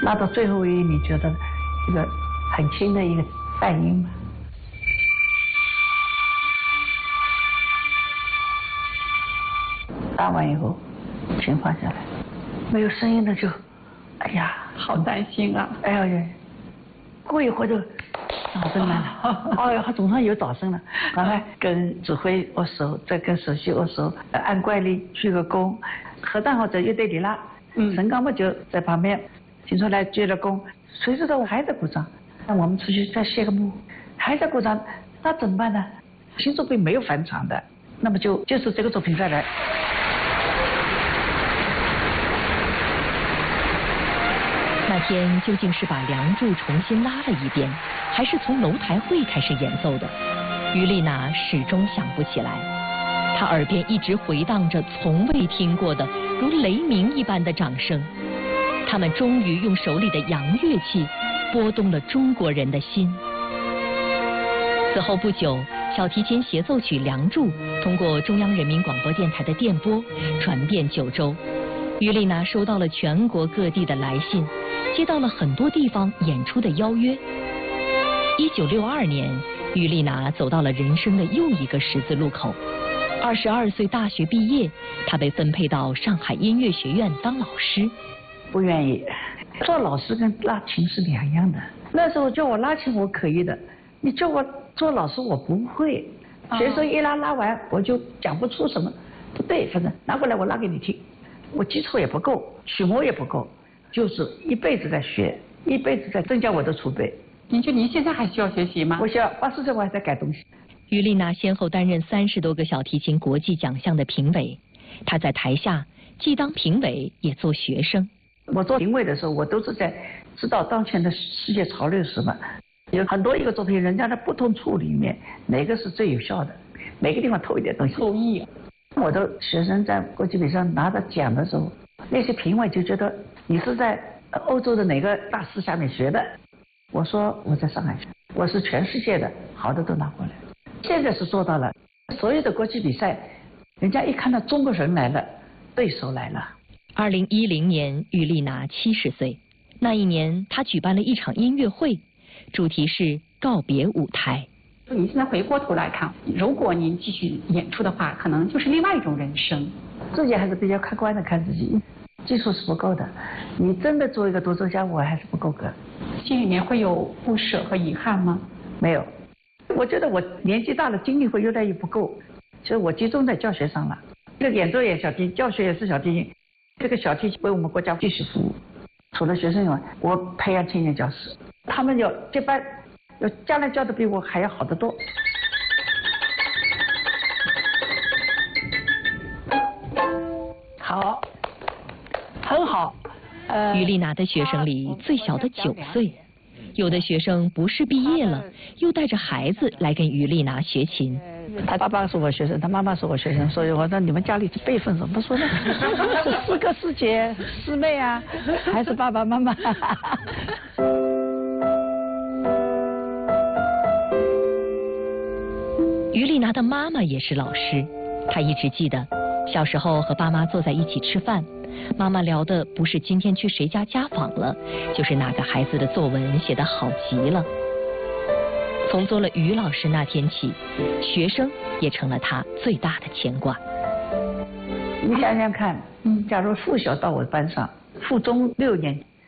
拉到最后一你觉得一个很轻的一个半音吧。拉完以后，琴放下来，没有声音的就，哎呀， 好担心啊！ 哎呀，过一会儿就掌声来了，哎呀，他总算有掌声了，然后跟指挥握手，再跟首席握手，按惯例鞠个躬，合掌好在乐队里拉，陈刚嘛就在旁边，听出来鞠了躬，谁知道我还在鼓掌，那我们出去再谢个幕，还在鼓掌，那怎么办呢？新作品没有返场的，那么就是这个作品再来。 那天究竟是把《梁祝》重新拉了一遍，还是从楼台会开始演奏的？于丽娜始终想不起来。她耳边一直回荡着从未听过的如雷鸣一般的掌声。他们终于用手里的洋乐器拨动了中国人的心。此后不久，小提琴协奏曲《梁祝》通过中央人民广播电台的电波传遍九州。于丽娜收到了全国各地的来信，接到了很多地方演出的邀约。1962年，于丽娜走到了人生的又一个十字路口。22岁大学毕业，她被分配到上海音乐学院当老师。 不愿意，做老师跟拉琴是两样的。那时候叫我拉琴我可以的，你叫我做老师我不会。学生一拉完我就讲不出什么，不对，反正拿过来我拉给你听。我基础也不够，曲目也不够，就是一辈子在学，一辈子在增加我的储备。 您现在还需要学习吗？ 我需要，80岁我还在改东西。 于丽娜先后担任30多个小提琴国际奖项的评委，她在台下既当评委也做学生。 我做评委的时候，我都是在知道当前的世界潮流是什么，有很多一个作品，人家的不同处里面哪个是最有效的，每个地方偷一点东西。 受益。 我的学生在国际比赛拿到奖的时候，那些评委就觉得你是在欧洲的哪个大师下面学的。我说我在上海学，我是全世界的好的都拿过来。现在是做到了，所有的国际比赛，人家一看到中国人来了，对手来了。 2010年，于丽娜70岁。那一年，她举办了一场音乐会，主题是告别舞台。 你现在回过头来看，如果您继续演出的话，可能就是另外一种人生。 自己还是比较客观的看自己，技术是不够的。你真的做一个独奏家，我还是不够格。 心里面会有不舍和遗憾吗？ 没有，我觉得我年纪大了，精力会越来越不够，所以我集中在教学上了。这个演奏也小提琴，教学也是小提琴。这个小提琴为我们国家继续服务。除了学生以外，我培养青年教师，他们要接班。要将来教的比我还要好得多。好，很好。 于丽娜的学生里最小的9岁，有的学生不是毕业了，又带着孩子来跟于丽娜学琴。 他爸爸是我学生，他妈妈是我学生，所以我说你们家里辈分怎么说呢？是师哥师姐师妹啊，还是爸爸妈妈？ 于丽娜的妈妈也是老师，她一直记得小时候和爸妈坐在一起吃饭，妈妈聊的不是今天去谁家家访了，就是哪个孩子的作文写得好极了。从做了于老师那天起，学生也成了她最大的牵挂。 你想想看，假如附小到我班上，附中6年